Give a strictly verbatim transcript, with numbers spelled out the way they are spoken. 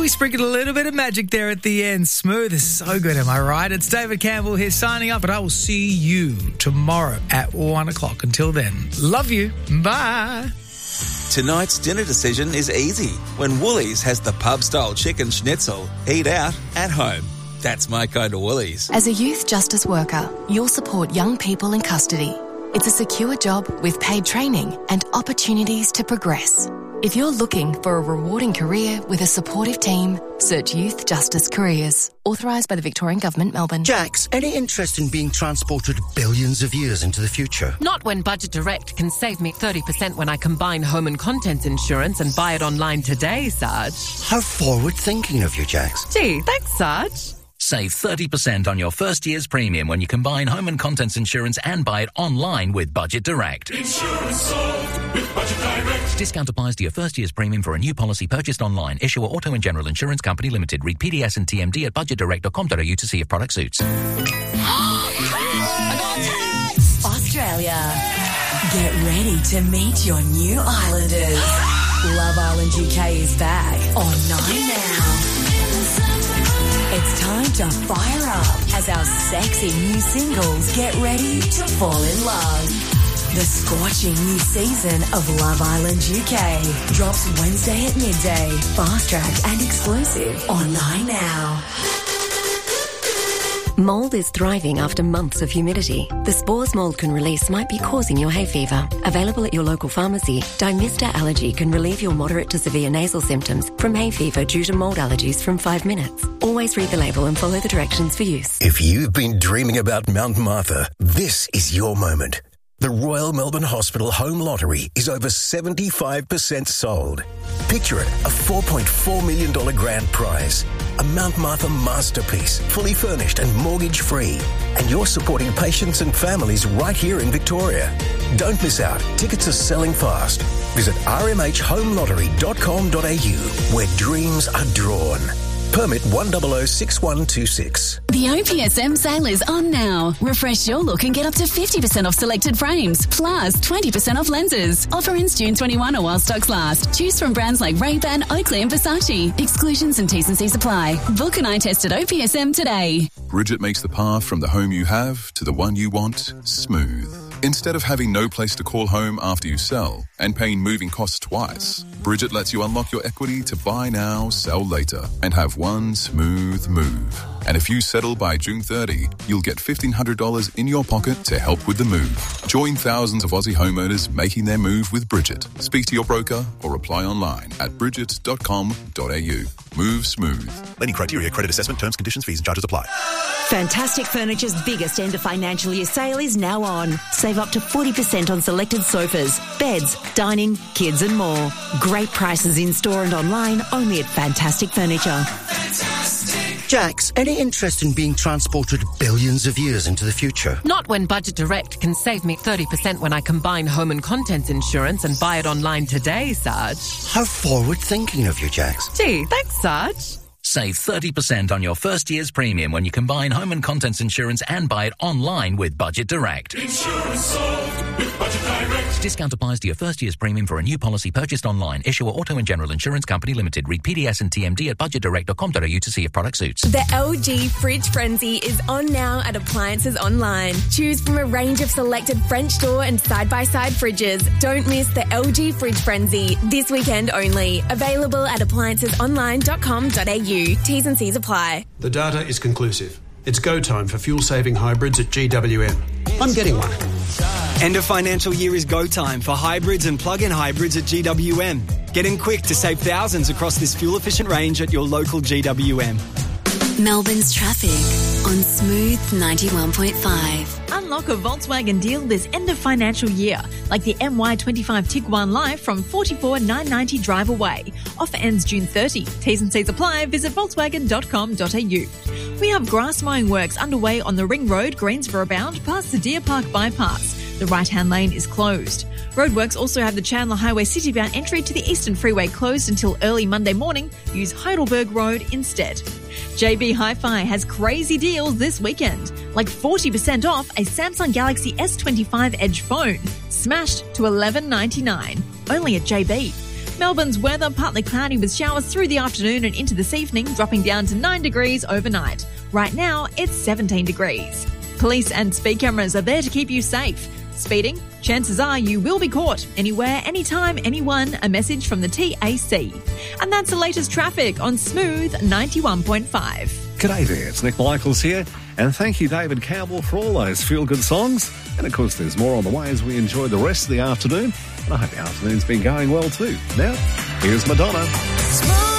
we sprinkled a little bit of magic there at the end. Smooth is so good, am I right? It's David Campbell here signing off, but I will see you tomorrow at one o'clock. Until then, love you. Bye. Tonight's dinner decision is easy when Woolies has the pub-style chicken schnitzel. Eat out, at home. That's my kind of Woolies. As a youth justice worker, you'll support young people in custody. It's a secure job with paid training and opportunities to progress. If you're looking for a rewarding career with a supportive team, search Youth Justice Careers. Authorised by the Victorian Government, Melbourne. Jax, any interest in being transported billions of years into the future? Not when Budget Direct can save me thirty percent when I combine home and contents insurance and buy it online today, Sarge. How forward-thinking of you, Jax. Gee, thanks, Sarge. Save thirty percent on your first year's premium when you combine home and contents insurance and buy it online with Budget Direct. Insurance sold with Budget Direct. Discount applies to your first year's premium for a new policy purchased online. Issuer Auto and General Insurance Company Limited. Read P D S and T M D at budget direct dot com dot a u to see if product suits. Australia. Get ready to meet your new islanders. Love Island U K is back on Nine Now. It's time to fire up as our sexy new singles get ready to fall in love. The scorching new season of Love Island U K drops Wednesday at midday, fast-tracked and exclusive on Nine Now. Mould is thriving after months of humidity. The spores mould can release might be causing your hay fever. Available at your local pharmacy, Dymista Allergy can relieve your moderate to severe nasal symptoms from hay fever due to mould allergies from five minutes. Always read the label and follow the directions for use. If you've been dreaming about Mount Martha, this is your moment. The Royal Melbourne Hospital Home Lottery is over seventy-five percent sold. Picture it, a four point four million dollars grand prize. A Mount Martha masterpiece, fully furnished and mortgage-free. And you're supporting patients and families right here in Victoria. Don't miss out. Tickets are selling fast. Visit r m h home lottery dot com dot a u, where dreams are drawn. Permit one zero zero six one two six. The O P S M sale is on now. Refresh your look and get up to fifty percent off selected frames, plus twenty percent off lenses. Offer ends June twenty-first or while stocks last. Choose from brands like Ray-Ban, Oakley and Versace. Exclusions and T's and C's apply. Book an eye test at O P S M today. Bridget makes the path from the home you have to the one you want smooth. Instead of having no place to call home after you sell and paying moving costs twice, Bridget lets you unlock your equity to buy now, sell later, and have one smooth move. And if you settle by June thirtieth, you'll get fifteen hundred dollars in your pocket to help with the move. Join thousands of Aussie homeowners making their move with Bridget. Speak to your broker or apply online at bridget dot com dot a u. Move smooth. Lending criteria, credit assessment, terms, conditions, fees and charges apply. Fantastic Furniture's biggest end of financial year sale is now on. Save up to forty percent on selected sofas, beds, dining, kids and more. Great prices in store and online only at Fantastic Furniture. Jax, any interest in being transported billions of years into the future? Not when Budget Direct can save me thirty percent when I combine home and contents insurance and buy it online today, Sarge. How forward-thinking of you, Jax. Gee, thanks, Sarge. Save thirty percent on your first year's premium when you combine home and contents insurance and buy it online with Budget Direct. Insurance sold with Budget Direct. Discount applies to your first year's premium for a new policy purchased online. Issuer Auto and General Insurance Company Limited. Read P D S and T M D at budget direct dot com dot a u to see if product suits. The L G Fridge Frenzy is on now at Appliances Online. Choose from a range of selected French door and side-by-side fridges. Don't miss the L G Fridge Frenzy this weekend only. Available at appliances online dot com dot a u. T's and C's apply. The data is conclusive. It's go time for fuel-saving hybrids at G W M. I'm getting one. End of financial year is go time for hybrids and plug-in hybrids at G W M. Get in quick to save thousands across this fuel-efficient range at your local G W M. Melbourne's traffic on Smooth ninety-one point five. Unlock a Volkswagen deal this end of financial year, like the M Y twenty-five Tiguan Live from forty-four thousand nine hundred ninety drive away. Offer ends June thirtieth. T's and C's apply. Visit volkswagen dot com dot a u. We have grass mowing works underway on the Ring Road, Greensborough bound, past the Deer Park bypass. The right-hand lane is closed. Roadworks also have the Chandler Highway City-bound entry to the Eastern Freeway closed until early Monday morning. Use Heidelberg Road instead. J B Hi-Fi has crazy deals this weekend, like forty percent off a Samsung Galaxy S twenty-five Edge phone, smashed to eleven ninety-nine, only at J B. Melbourne's weather partly cloudy with showers through the afternoon and into this evening, dropping down to nine degrees overnight. Right now, it's seventeen degrees. Police and speed cameras are there to keep you safe. Speeding? Chances are you will be caught. Anywhere, anytime, anyone. A message from the T A C. And that's the latest traffic on Smooth ninety-one point five. G'day there, it's Nick Michaels here, and thank you David Campbell for all those feel-good songs. And of course there's more on the way as we enjoy the rest of the afternoon, and I hope the afternoon's been going well too. Now, here's Madonna.